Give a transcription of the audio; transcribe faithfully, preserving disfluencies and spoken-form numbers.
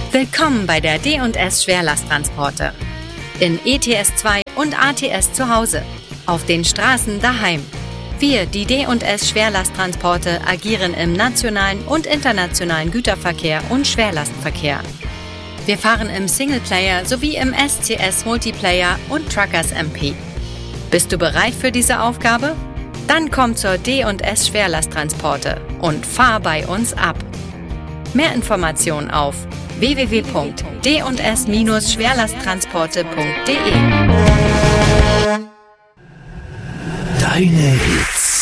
Willkommen bei der D und S Schwerlasttransporte. In E T S zwei und A T S zu Hause. Auf den Straßen daheim. Wir, die D und S Schwerlasttransporte, agieren im nationalen und internationalen Güterverkehr und Schwerlastverkehr. Wir fahren im Singleplayer sowie im S C S Multiplayer und Truckers M P. Bist du bereit für diese Aufgabe? Dann komm zur D und S Schwerlasttransporte und fahr bei uns ab. Mehr Informationen auf w w w punkt d und s Schwerlasttransporte punkt de. Deine Hits.